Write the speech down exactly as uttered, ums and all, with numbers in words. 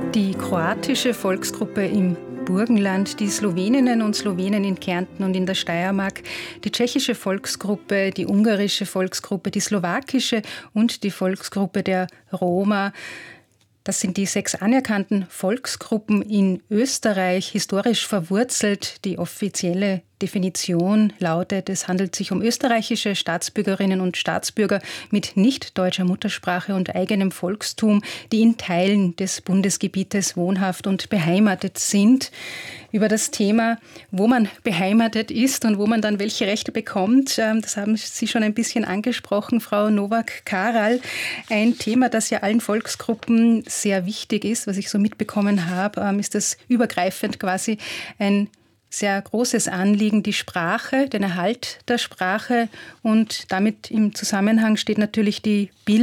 Die kroatische Volksgruppe im Burgenland, die Sloweninnen und Slowenen in Kärnten und in der Steiermark, die tschechische Volksgruppe, die ungarische Volksgruppe, die slowakische und die Volksgruppe der Roma. Das sind die sechs anerkannten Volksgruppen in Österreich, historisch verwurzelt. Die offizielle Definition lautet, es handelt sich um österreichische Staatsbürgerinnen und Staatsbürger mit nicht deutscher Muttersprache und eigenem Volkstum, die in Teilen des Bundesgebietes wohnhaft und beheimatet sind. Über das Thema, wo man beheimatet ist und wo man dann welche Rechte bekommt, das haben Sie schon ein bisschen angesprochen, Frau Nowak-Karal. Ein Thema, das ja allen Volksgruppen sehr wichtig ist, was ich so mitbekommen habe, ist das übergreifend quasi ein sehr großes Anliegen, die Sprache, den Erhalt der Sprache, und damit im Zusammenhang steht natürlich die Bildung.